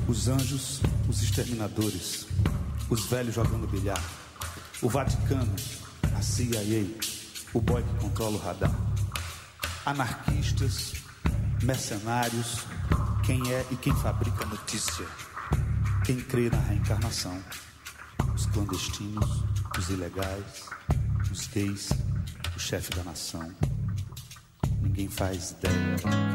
Os anjos, os exterminadores, os velhos jogando bilhar, o Vaticano, a CIA, o boy que controla o radar. Anarquistas, mercenários, quem é e quem fabrica notícia, quem crê na reencarnação, os clandestinos, os ilegais, os gays, o chefe da nação. Ninguém faz ideia.